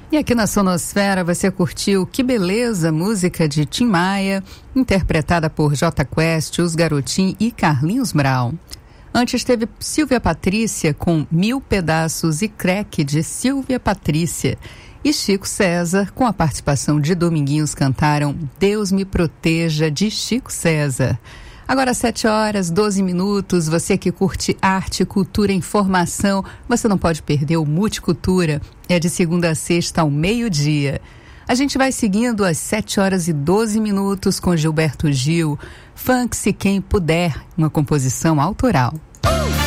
E aqui na Sonosfera você curtiu Que Beleza, música de Tim Maia, interpretada por Jota Quest, Os Garotim e Carlinhos Brown. Antes teve Silvia Patrícia com Mil Pedaços e Crack de Silvia Patrícia. E Chico César, com a participação de Dominguinhos, cantaram Deus Me Proteja de Chico César. Agora 7h12, você que curte arte, cultura e informação, você não pode perder o Multicultura. É de segunda a sexta ao meio-dia. A gente vai seguindo às 7h12 com Gilberto Gil, Funk Se Quem Puder, uma composição autoral.